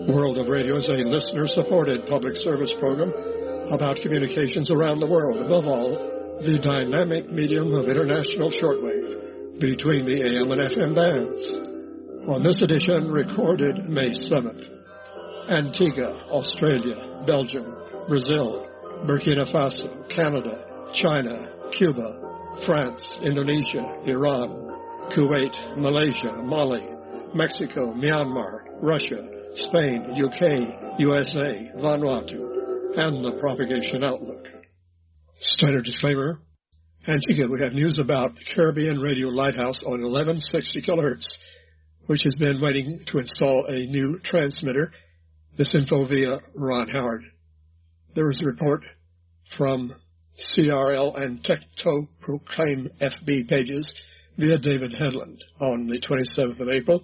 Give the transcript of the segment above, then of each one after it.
World of Radio is a listener-supported public service program about communications around the world, above all, the dynamic medium of international shortwave between the AM and FM bands. On this edition, recorded May 7th, Antigua, Australia, Belgium, Brazil, Burkina Faso, Canada, China, Cuba, France, Indonesia, Iran, Kuwait, Malaysia, Mali, Mexico, Myanmar, Russia, Spain, UK, USA, Vanuatu, and the propagation outlook. Standard disclaimer. Antigua, we have news about the Caribbean Radio Lighthouse on 1160 kHz, which has been waiting to install a new transmitter. This info via Ron Howard. There was a report from CRL and Tecto Proclaim FB pages via David Headland on the 27th of April.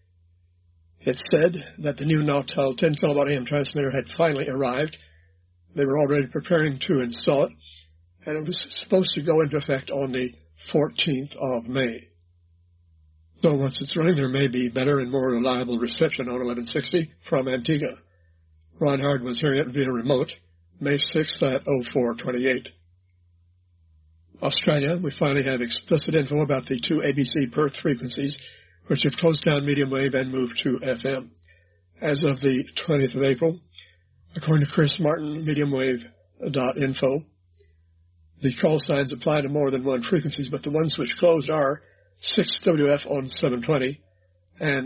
It said that the new Nautel 10 kilowatt AM transmitter had finally arrived. They were already preparing to install it, and it was supposed to go into effect on the 14th of May. So once it's running, there may be better and more reliable reception on 1160 from Antigua. Ron Howard was hearing it via remote, May 6th at 0428. Australia, we finally have explicit info about the two ABC Perth frequencies, which have closed down medium wave and moved to FM. As of the 20th of April, according to Chris Martin, mediumwave.info, the call signs apply to more than one frequencies, but the ones which closed are 6WF on 720 and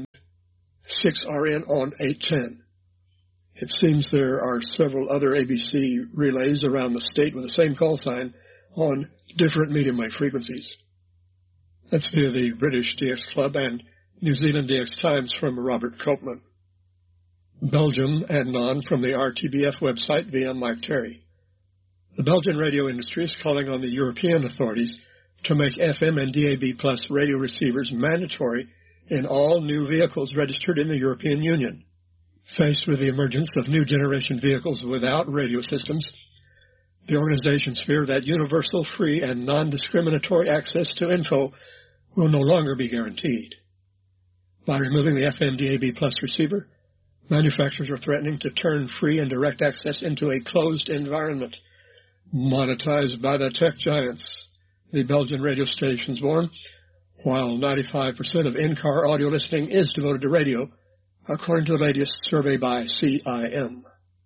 6RN on 810. It seems there are several other ABC relays around the state with the same call sign on different medium wave frequencies. That's via the British DX Club and New Zealand DX Times from Robert Copeman. Belgium and non from the RTBF website via Mike Terry. The Belgian radio industry is calling on the European authorities to make FM and DAB Plus radio receivers mandatory in all new vehicles registered in the European Union. Faced with the emergence of new generation vehicles without radio systems, the organizations fear that universal, free, and non-discriminatory access to info will no longer be guaranteed. By removing the FM DAB Plus receiver, manufacturers are threatening to turn free and direct access into a closed environment, monetized by the tech giants, the Belgian radio stations warn, while 95% of in-car audio listening is devoted to radio, according to the latest survey by CIM.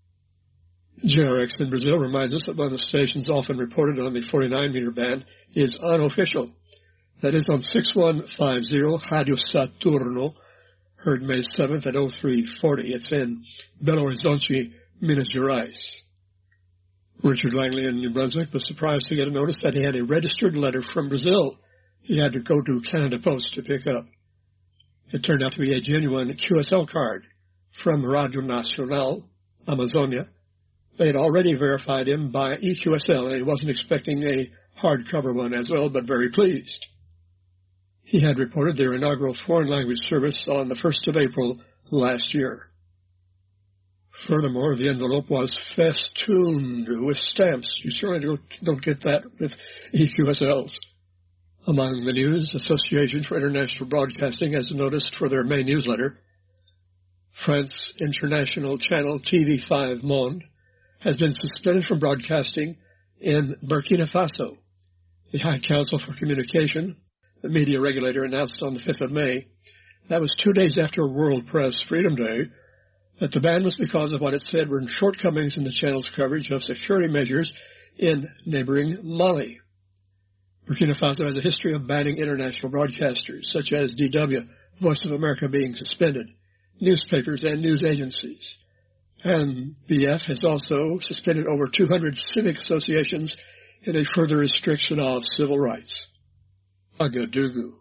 JRX in Brazil reminds us that one of the stations often reported on the 49-meter band is unofficial. That is on 6150 Radio Saturno, heard May 7th at 0340. It's in Belo Horizonte, Minas Gerais. Richard Langley in New Brunswick was surprised to get a notice that he had a registered letter from Brazil he had to go to Canada Post to pick up. It turned out to be a genuine QSL card from Radio Nacional, Amazonia. They had already verified him by EQSL, and he wasn't expecting a hardcover one as well, but very pleased. He had reported their inaugural foreign language service on the 1st of April last year. Furthermore, the envelope was festooned with stamps. You certainly don't get that with EQSLs. Among the news, Association for International Broadcasting has noticed for their May newsletter, France International Channel TV5 Monde has been suspended from broadcasting in Burkina Faso. The High Council for Communication, the media regulator, announced on the 5th of May, that was 2 days after World Press Freedom Day, that the ban was because of what it said were shortcomings in the channel's coverage of security measures in neighboring Mali. Burkina Faso has a history of banning international broadcasters, such as DW, Voice of America, being suspended, newspapers and news agencies. And BF has also suspended over 200 civic associations in a further restriction of civil rights. Agadugu.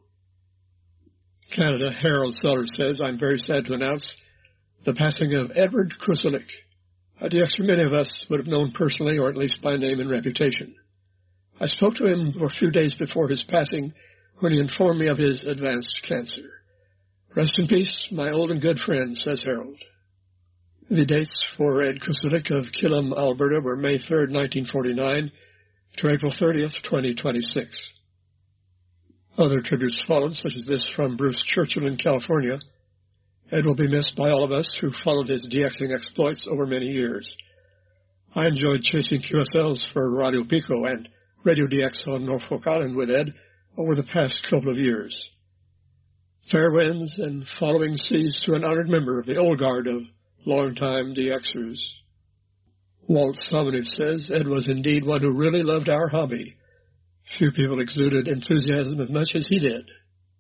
Canada, Harold Sellers says, I'm very sad to announce the passing of Edward Kuselik, a DXer many of us would have known personally or at least by name and reputation. I spoke to him for a few days before his passing when he informed me of his advanced cancer. Rest in peace, my old and good friend, says Harold. The dates for Ed Kuselik of Killam, Alberta were May 3rd, 1949 to April 30th, 2026. Other tributes followed, such as this from Bruce Churchill in California. Ed will be missed by all of us who followed his DXing exploits over many years. I enjoyed chasing QSLs for Radio Pico and Radio DX on Norfolk Island with Ed over the past couple of years. Fair winds and following seas to an honored member of the old guard of longtime DXers. Walt Somanev says Ed was indeed one who really loved our hobby. Few people exuded enthusiasm as much as he did.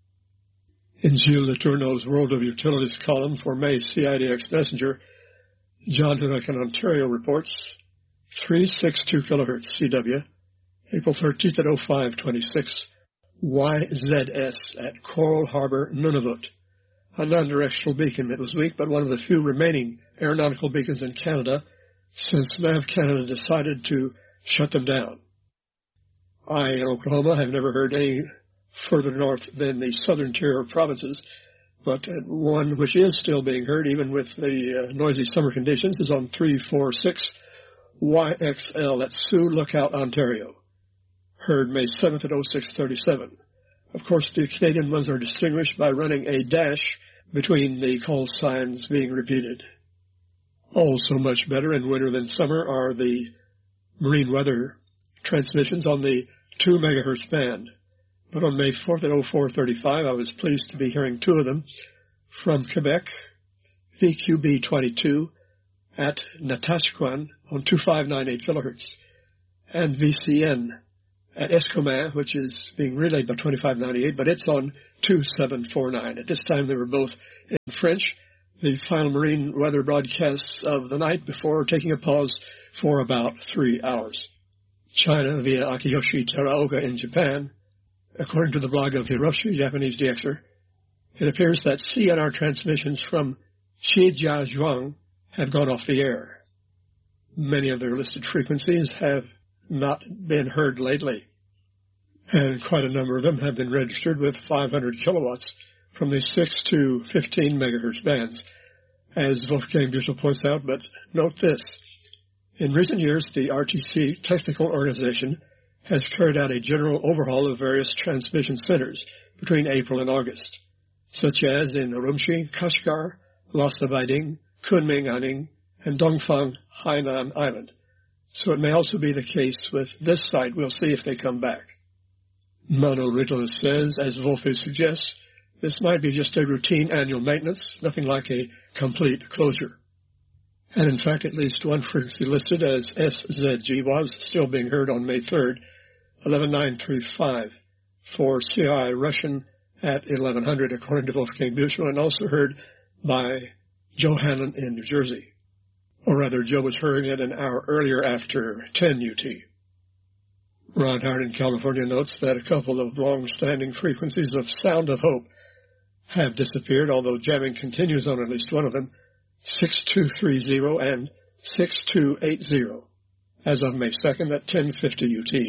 In Gilles Letourneau's World of Utilities column for May CIDX Messenger, John Hunick in Ontario reports 362 kHz CW, April 13th at 0526, YZS at Coral Harbor, Nunavut. A non-directional beacon that was weak, but one of the few remaining aeronautical beacons in Canada since NAV Canada decided to shut them down. I, in Oklahoma, have never heard any further north than the southern tier of provinces, but one which is still being heard, even with the noisy summer conditions, is on 346 YXL at Sioux Lookout, Ontario. Heard May 7th at 0637. Of course, the Canadian ones are distinguished by running a dash between the call signs being repeated. Also much better in winter than summer are the marine weather transmissions on the 2 megahertz band. But on May 4th at 0435, I was pleased to be hearing two of them from Quebec, VQB22 at Natashquan on 2598 kilohertz, and VCN at Escoman, which is being relayed by 2598, but it's on 2749. At this time, they were both in French, the final marine weather broadcasts of the night before taking a pause for about 3 hours. China via Akiyoshi Teraoka in Japan. According to the blog of Hiroshi, Japanese DXer, it appears that CNR transmissions from Shijiazhuang have gone off the air. Many of their listed frequencies have not been heard lately, and quite a number of them have been registered with 500 kilowatts from the 6 to 15 megahertz bands, as Wolfgang Büchel points out. But note this. In recent years, the RTC Technical Organization has carried out a general overhaul of various transmission centers between April and August, such as in Urumqi, Kashgar, Lhasa Baiding, Kunming, Anning, and Dongfang, Hainan Island. So it may also be the case with this site. We'll see if they come back. Mano Ritalus says, as Wolfe suggests, this might be just a routine annual maintenance, nothing like a complete closure. And in fact, at least one frequency listed as SZG was still being heard on May 3rd, 11935, for CI Russian at 1100, according to Wolfgang Büchel, and also heard by Joe Hanlon in New Jersey. Or rather, Joe was hearing it an hour earlier after 10 UT. Ron Howard in California notes that a couple of long-standing frequencies of Sound of Hope have disappeared, although jamming continues on at least one of them, 6230 and 6280, as of May 2nd at 1050 UT.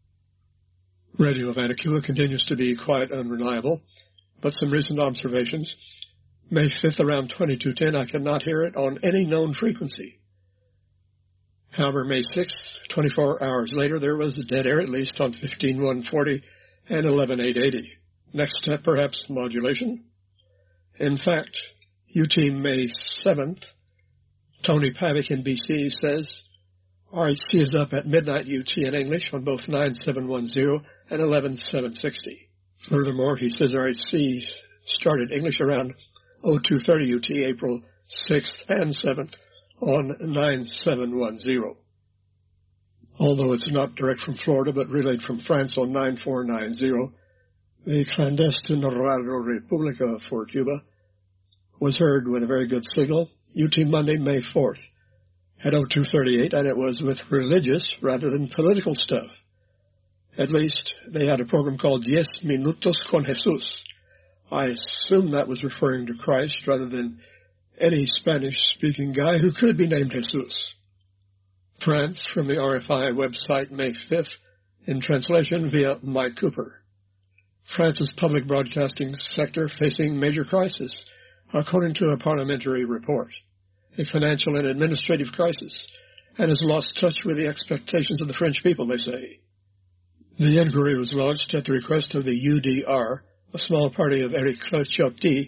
Radio Vancouver continues to be quite unreliable, but some recent observations. May 5th around 2210, I cannot hear it on any known frequency. However, May 6th, 24 hours later, there was dead air at least on 15140 and 11880. Next step, perhaps modulation. In fact, UT May 7th, Tony Pavick in BC says, RHC is up at midnight UT in English on both 9710 and 11760. Furthermore, he says RHC started English around 0230 UT April 6th and 7th on 9710. Although it's not direct from Florida but relayed from France on 9490, the Clandestine Radio República for Cuba was heard with a very good signal, UT Monday, May 4th, at 0238, and it was with religious rather than political stuff. At least, they had a program called 10 Minutos con Jesús. I assume that was referring to Christ rather than any Spanish-speaking guy who could be named Jesus. France, from the RFI website, May 5th, in translation via Mike Cooper. France's public broadcasting sector facing major crisis, according to a parliamentary report, a financial and administrative crisis, and has lost touch with the expectations of the French people, they say. The inquiry was launched at the request of the UDR, a small party of Eric Ciotti,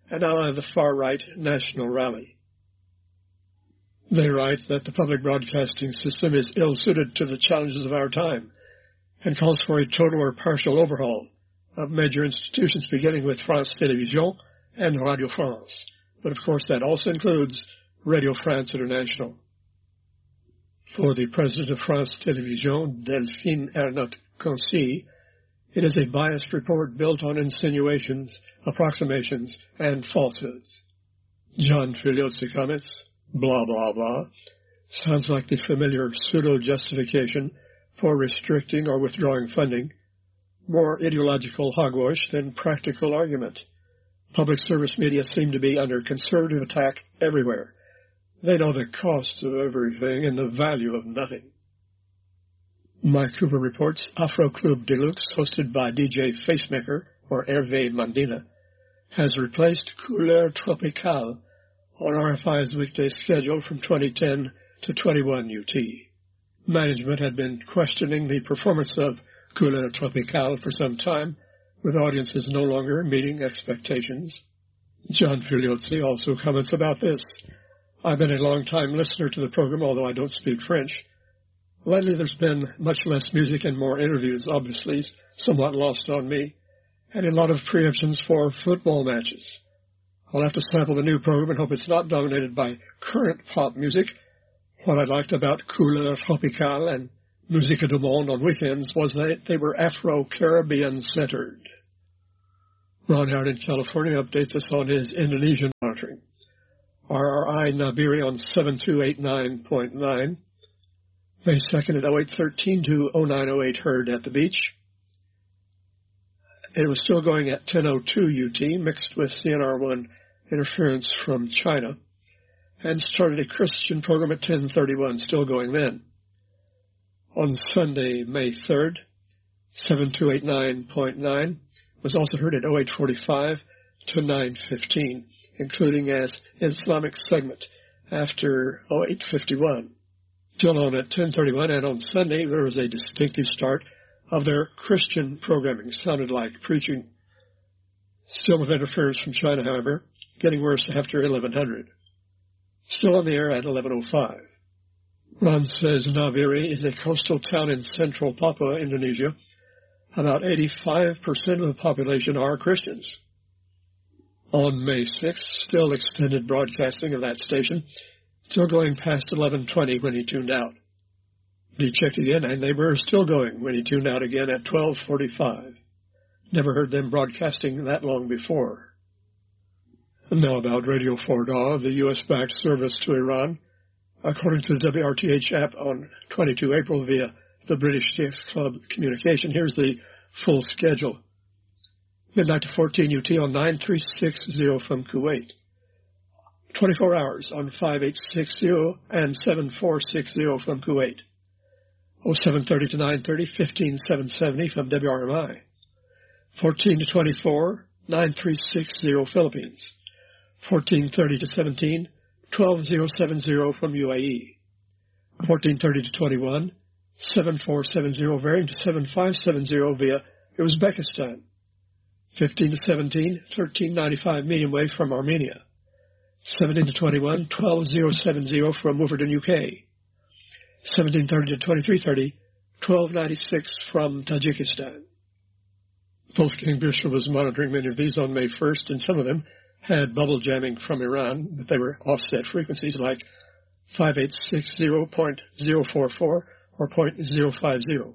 an ally of the far-right National Rally. They write that the public broadcasting system is ill-suited to the challenges of our time and calls for a total or partial overhaul of major institutions, beginning with France Télévisions and Radio France. But of course, that also includes Radio France International. For the president of France Télévisions, Delphine Ernotte-Concy, it is a biased report built on insinuations, approximations, and falsehoods. John Figliozzi comments, blah, blah, blah, sounds like the familiar pseudo-justification for restricting or withdrawing funding, more ideological hogwash than practical argument. Public service media seem to be under conservative attack everywhere. They know the cost of everything and the value of nothing. Mike Cooper reports Afro Club Deluxe, hosted by DJ Facemaker, or Hervé Mandina, has replaced Couleur Tropicale on RFI's weekday schedule from 2010 to 21 UT. Management had been questioning the performance of Couleur Tropicale for some time, with audiences no longer meeting expectations. John Figliozzi also comments about this. I've been a long-time listener to the program, although I don't speak French. Lately there's been much less music and more interviews, obviously somewhat lost on me, and a lot of preemptions for football matches. I'll have to sample the new program and hope it's not dominated by current pop music. What I liked about Couleur Tropicale and Musique du Monde on weekends was that they were Afro-Caribbean-centered. Ron Howard in California updates us on his Indonesian monitoring. RRI Nabiri on 7289.9. May 2nd at 0813 to 0908 heard at the beach. It was still going at 10:02 UT, mixed with CNR1 interference from China, and started a Christian program at 10:31, still going then. On Sunday, May 3rd, 7289.9 was also heard at 0845 to 915, including as Islamic segment after 0851. Still on at 10:31, and on Sunday there was a distinctive start of their Christian programming. Sounded like preaching. Still with interference from China, however, getting worse after 1100. Still on the air at 1105. Ron says Nabiri is a coastal town in central Papua, Indonesia. About 85% of the population are Christians. On May 6th, still extended broadcasting of that station, still going past 11:20 when he tuned out. He checked again, and they were still going when he tuned out again at 12:45. Never heard them broadcasting that long before. And now about Radio Forda, the U.S.-backed service to Iran. According to the WRTH app on 22 April via the British Chicks Club communication, here's the full schedule. Midnight to 14 UT on 9360 from Kuwait. 24 hours on 5860 and 7460 from Kuwait. 0730 to 930, 15770 from WRMI. 14 to 24, 9360 Philippines. 1430 to 17, 12070 from UAE. 1430 to 21, 7470 varying to 7570 via Uzbekistan. 15 to 17, 1395 medium wave from Armenia. 17 to 21, 12070 from Wolverton, UK. 1730 to 2330, 1296 from Tajikistan. Wolfgang Büchel was monitoring many of these on May 1st, and some of them had bubble jamming from Iran, but they were offset frequencies like 5860.044 or 0.050,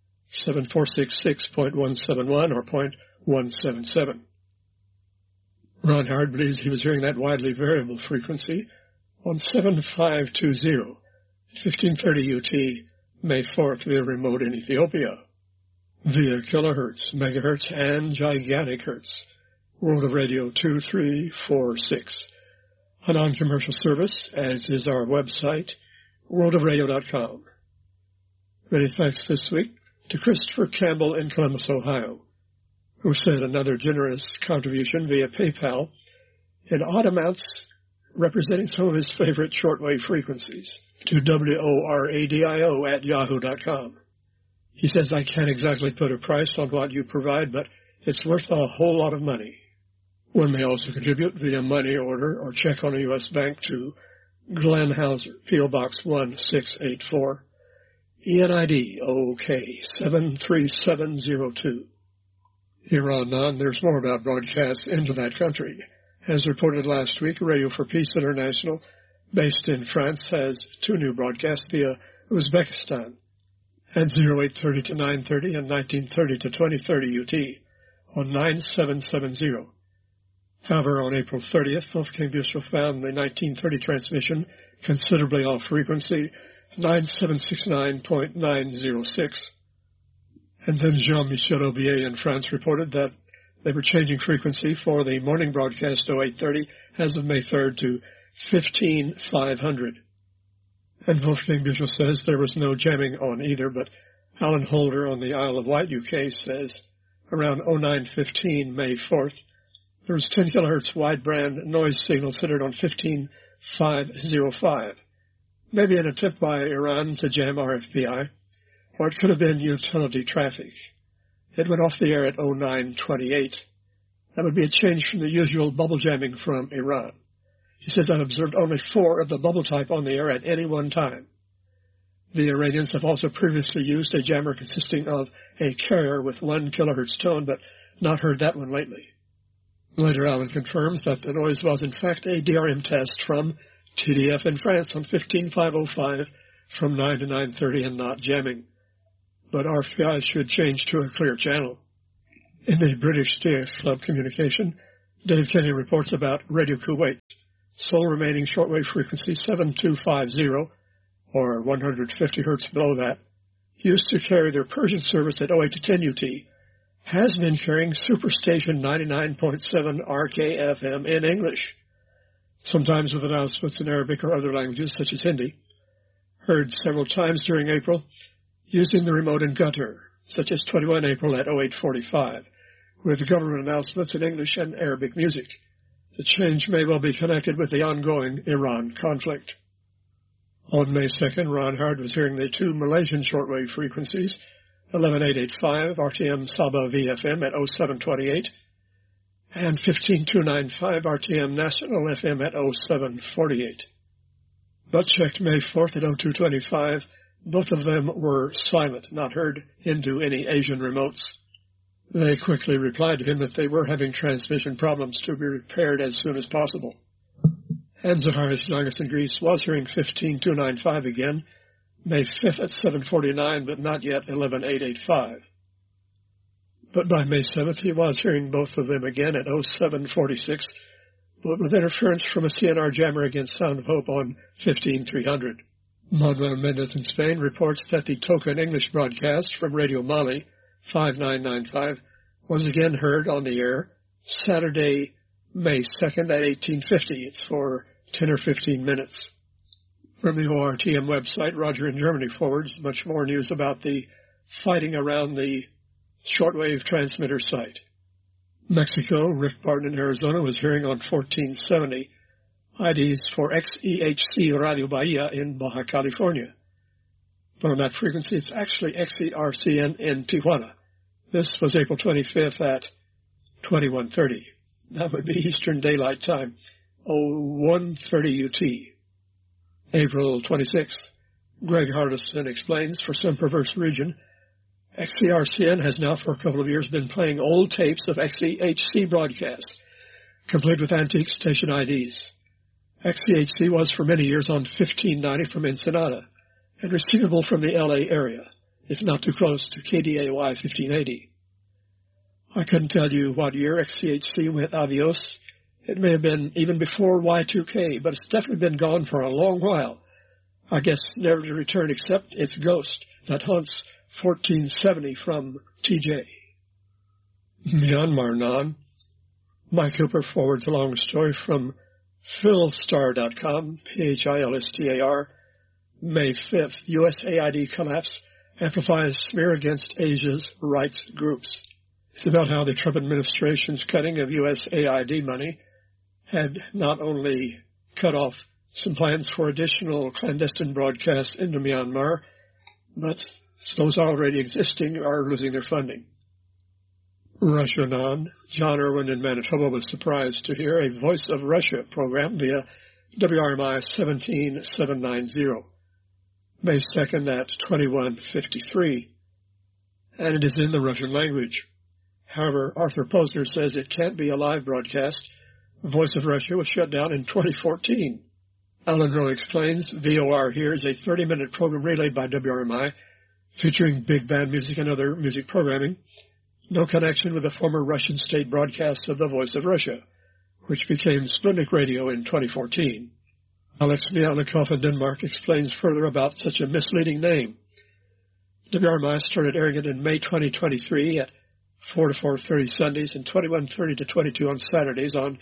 7466.171 or 0.177. Ron Howard believes he was hearing that widely variable frequency on 7520, 1530 UT, May 4th via remote in Ethiopia, via kilohertz, megahertz, and gigantic hertz. World of Radio 2346. A non-commercial service, as is our website, worldofradio.com. Many thanks this week to Christopher Campbell in Columbus, Ohio, who sent another generous contribution via PayPal in odd amounts representing some of his favorite shortwave frequencies to WORADIO@yahoo.com. He says, I can't exactly put a price on what you provide, but it's worth a whole lot of money. One may also contribute via money order or check on a U.S. bank to Glenn Hauser, P.O. Box 1684, ENID OK 73702. Here on, there's more about broadcasts into that country. As reported last week, Radio for Peace International, based in France, has 2 new broadcasts via Uzbekistan at 0830 to 930 and 1930 to 2030 UT on 9770. However, on April 30th, Wolfgang Büchel found the 1930 transmission considerably off frequency, 9769.906. And then Jean-Michel Aubier in France reported that they were changing frequency for the morning broadcast 0830 as of May 3rd to 15500. And Wolfgang Büchel says there was no jamming on either, but Alan Holder on the Isle of Wight, UK, says around 0915 May 4th, there was 10 kilohertz wideband noise signal centered on 15505. Maybe an attempt by Iran to jam RFPI, or it could have been utility traffic. It went off the air at 0928. That would be a change from the usual bubble jamming from Iran. He says I've observed only 4 of the bubble type on the air at any one time. The Iranians have also previously used a jammer consisting of a carrier with 1 kilohertz tone, but not heard that one lately. Later, Alan confirms that the noise was in fact a DRM test from TDF in France on 15505 from 9 to 9:30 and not jamming. But RFPI should change to a clear channel. In the British DX Club communication, Dave Kenny reports about Radio Kuwait, sole remaining shortwave frequency 7250, or 150 hertz below that, used to carry their Persian service at 08 to 10 UT, has been carrying Superstation 99.7 RKFM in English, sometimes with announcements in Arabic or other languages such as Hindi, heard several times during April, using the remote in Qatar, such as 21 April at 0845, with government announcements in English and Arabic music. The change may well be connected with the ongoing Iran conflict. On May 2nd, Ron Howard was hearing the 2 Malaysian shortwave frequencies, 11885 RTM Sabah VFM at 0728 and 15295 RTM National FM at 0748. But checked May 4th at 0225, both of them were silent, not heard into any Asian remotes. They quickly replied to him that they were having transmission problems to be repaired as soon as possible. And Zaharis Nagas in Greece was hearing 15295 again, May 5th at 749, but not yet 11885. But by May 7th, he was hearing both of them again at 0746, but with interference from a CNR jammer against Sound of Hope on 15300. Manuel Mendez in Spain reports that the token English broadcast from Radio Mali, 5995, was again heard on the air Saturday, May 2nd at 1850. It's for 10 or 15 minutes. From the ORTM website, Roger in Germany forwards much more news about the fighting around the shortwave transmitter site. Mexico, Rick Barton in Arizona was hearing on 1470 IDs for XEHC Radio Bahia in Baja California. But on that frequency, it's actually XERCN in Tijuana. This was April 25th at 2130. That would be Eastern Daylight Time, 0130 UT. April 26th, Greg Hardison explains, for some perverse region, XERCN has now for a couple of years been playing old tapes of XEHC broadcasts, complete with antique station IDs. XEHC was for many years on 1590 from Ensenada and receivable from the LA area, if not too close to KDAY 1580. I couldn't tell you what year XEHC went adios. It may have been even before Y2K, but it's definitely been gone for a long while. I guess never to return except its ghost that haunts 1470 from TJ. Myanmar non. Mike Cooper forwards a long story from Philstar.com, PHILSTAR, May 5th, USAID collapse amplifies smear against Asia's rights groups. It's about how the Trump administration's cutting of USAID money had not only cut off some plans for additional clandestine broadcasts into Myanmar, but those already existing are losing their funding. Russia Non. John Irwin in Manitoba was surprised to hear a Voice of Russia program via WRMI 17790, May 2nd at 21:53, and it is in the Russian language. However, Arthur Posner says it can't be a live broadcast. Voice of Russia was shut down in 2014. Alan Rowe explains VOR here is a 30-minute program relayed by WRMI featuring big band music and other music programming. No connection with the former Russian state broadcasts of the Voice of Russia, which became Sputnik Radio in 2014. Alex Mialnikov in Denmark explains further about such a misleading name. WRMI started airing it in May 2023 at 4 to 4:30 Sundays and 21:30 to 22 on Saturdays on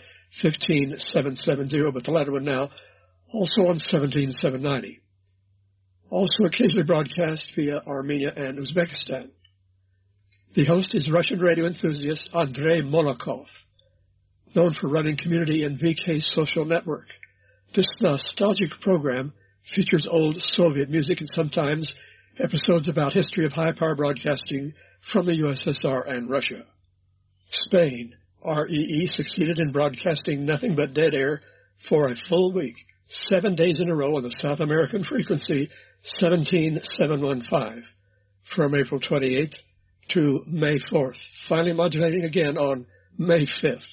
15770, but the latter one now also on 17790. Also occasionally broadcast via Armenia and Uzbekistan. The host is Russian radio enthusiast Andrei Molokov, known for running Community and VK Social Network. This nostalgic program features old Soviet music and sometimes episodes about history of high-power broadcasting from the USSR and Russia. Spain, REE, succeeded in broadcasting nothing but dead air for a full week, 7 days in a row on the South American frequency 17715 from April 28th to May 4th, finally modulating again on May 5th.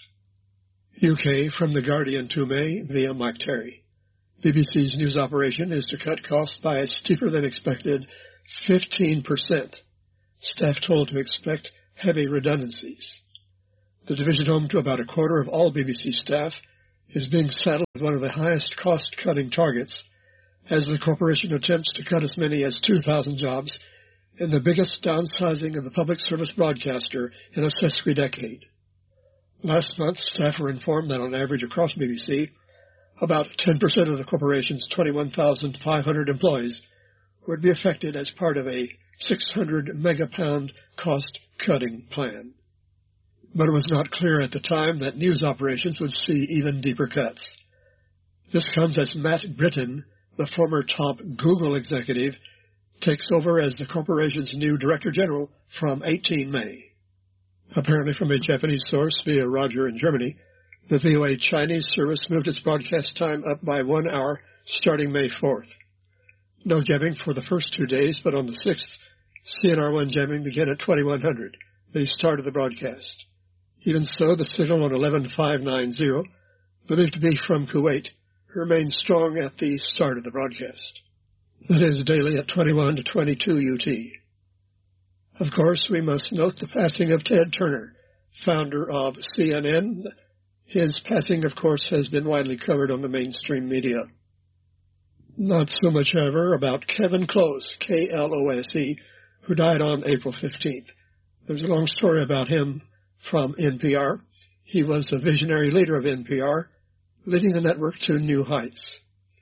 UK from The Guardian to May via Mike Terry. BBC's news operation is to cut costs by a steeper than expected 15%. Staff told to expect heavy redundancies. The division home to about a quarter of all BBC staff is being saddled with one of the highest cost-cutting targets as the corporation attempts to cut as many as 2,000 jobs in the biggest downsizing of the public service broadcaster in a sesquidecade. Last month, staff were informed that on average across BBC, about 10% of the corporation's 21,500 employees would be affected as part of a 600 megapound cost-cutting plan. But it was not clear at the time that news operations would see even deeper cuts. This comes as Matt Britton, the former top Google executive, takes over as the corporation's new Director General from 18 May. Apparently from a Japanese source via Roger in Germany, the VOA Chinese service moved its broadcast time up by 1 hour starting May 4th. No jamming for the first 2 days, but on the 6th, CNR1 jamming began at 2100, the start of the broadcast. Even so, the signal on 11590, believed to be from Kuwait, remained strong at the start of the broadcast. That is, daily at 21 to 22 UT. Of course, we must note the passing of Ted Turner, founder of CNN. His passing, of course, has been widely covered on the mainstream media. Not so much, however, about Kevin Close, Klose, who died on April 15th. There's a long story about him from NPR. He was a visionary leader of NPR, leading the network to new heights.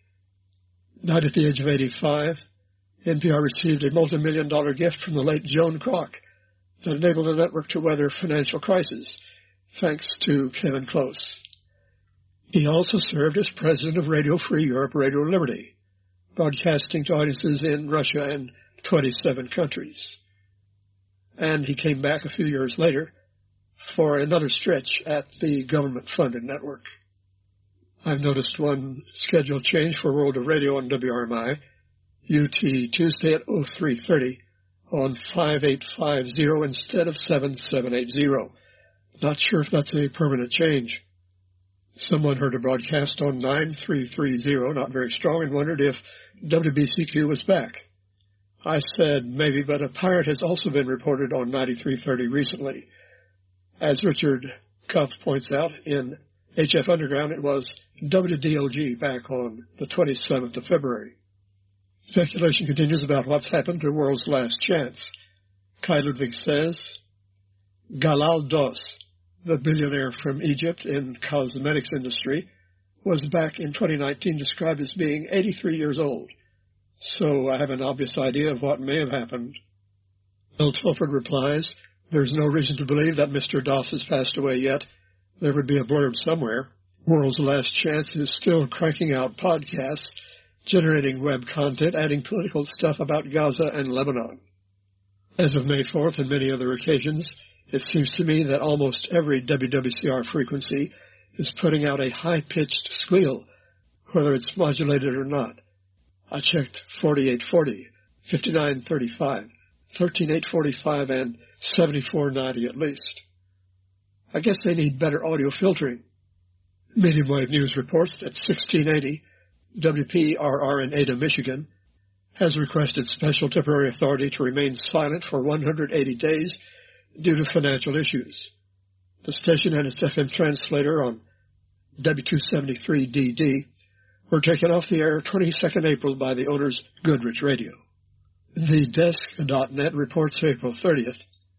Died at the age of 85. NPR received a multi-million-dollar gift from the late Joan Kroc that enabled the network to weather financial crisis, thanks to Kevin Close. He also served as president of Radio Free Europe, Radio Liberty, broadcasting to audiences in Russia and 27 countries. And he came back a few years later for another stretch at the government-funded network. I've noticed one schedule change for World of Radio on WRMI, UT Tuesday at 0330 on 5850 instead of 7780. Not sure if that's a permanent change. Someone heard a broadcast on 9330, not very strong, and wondered if WBCQ was back. I said maybe, but a pirate has also been reported on 9330 recently. As Richard Cuff points out, in HF Underground, it was WDOG back on the 27th of February. Speculation continues about what's happened to World's Last Chance. Kai Ludwig says, Galal Dos, the billionaire from Egypt in cosmetics industry, was back in 2019 described as being 83 years old. So I have an obvious idea of what may have happened. Bill Tilford replies, there's no reason to believe that Mr. Doss has passed away yet. There would be a blurb somewhere. World's Last Chance is still cranking out podcasts, generating web content, adding political stuff about Gaza and Lebanon. As of May 4th and many other occasions, It seems to me that almost every WWCR frequency is putting out a high-pitched squeal, whether it's modulated or not. I checked 4840, 5935, 13845, and 7490 at least. I guess they need better audio filtering. Medium Wave News reports that 1680, WPRR in Ada, Michigan, has requested special temporary authority to remain silent for 180 days due to financial issues. The station and its FM translator on W273DD were taken off the air 22nd April by the owners Goodrich Radio. The Desk.net reports April 30th.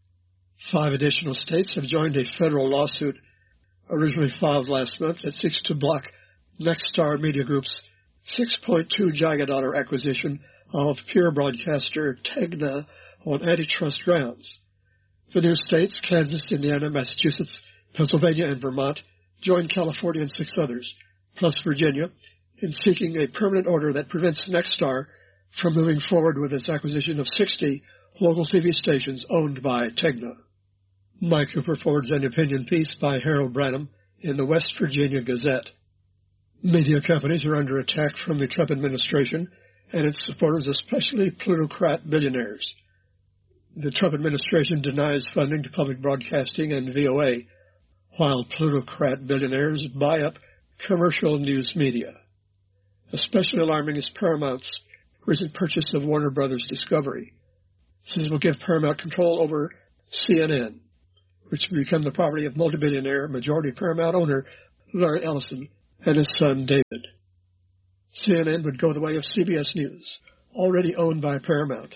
5 additional states have joined a federal lawsuit originally filed last month that seeks to block Nexstar Media Group's $6.2 gigadollar acquisition of pure broadcaster Tegna on antitrust grounds. The new states, Kansas, Indiana, Massachusetts, Pennsylvania, and Vermont, joined California and 6 others, plus Virginia, in seeking a permanent order that prevents Nexstar from moving forward with its acquisition of 60 local TV stations owned by Tegna. Mike Cooper forwards an opinion piece by Harold Branham in the West Virginia Gazette. Media companies are under attack from the Trump administration and its supporters, especially plutocrat billionaires. The Trump administration denies funding to public broadcasting and VOA, while plutocrat billionaires buy up commercial news media. Especially alarming is Paramount's recent purchase of Warner Brothers Discovery. This will give Paramount control over CNN, which will become the property of multi-billionaire majority Paramount owner Larry Ellison and his son David. CNN would go the way of CBS News, already owned by Paramount.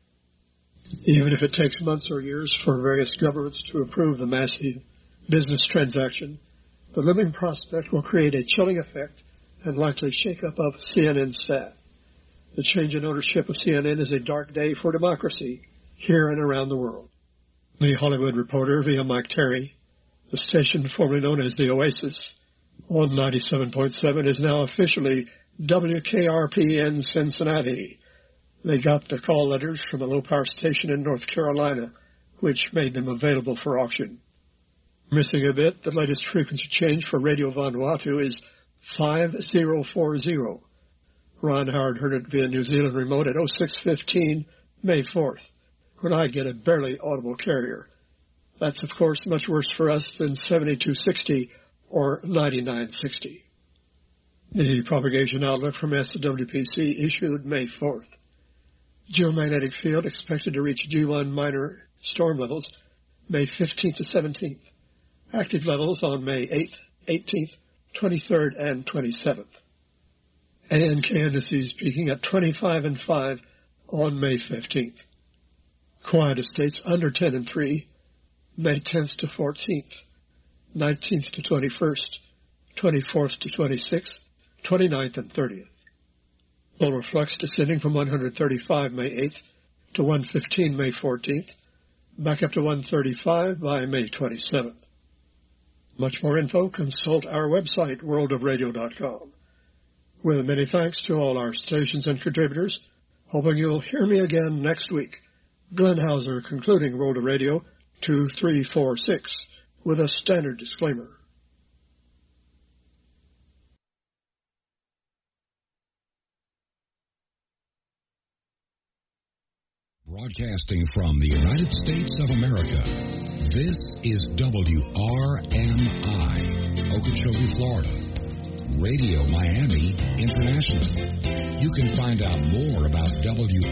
Even if it takes months or years for various governments to approve the massive business transaction, the looming prospect will create a chilling effect and likely shake-up of CNN staff. The change in ownership of CNN is a dark day for democracy here and around the world. The Hollywood Reporter via Mike Terry, the station formerly known as The Oasis, on 97.7 is now officially WKRP in Cincinnati. They got the call letters from a low-power station in North Carolina, which made them available for auction. Missing a bit, the latest frequency change for Radio Vanuatu is 5040. Ron Howard heard it via New Zealand remote at 0615 May 4th, when I get a barely audible carrier. That's, of course, much worse for us than 7260 or 9960. The propagation outlook from SWPC issued May 4th. Geomagnetic field expected to reach G1 minor storm levels May 15th to 17th. Active levels on May 8th, 18th, 23rd, and 27th. ANK indices peaking at 25 and 5 on May 15th. Quiet states under 10 and 3, May 10th to 14th, 19th to 21st, 24th to 26th, 29th and 30th. Polar flux descending from 135 May 8th to 115 May 14th, back up to 135 by May 27th. Much more info, consult our website, worldofradio.com. With many thanks to all our stations and contributors, hoping you'll hear me again next week. Glenn Hauser concluding World of Radio 2346 with a standard disclaimer. Broadcasting from the United States of America, this is WRMI, Okeechobee, Florida. Radio Miami International. You can find out more about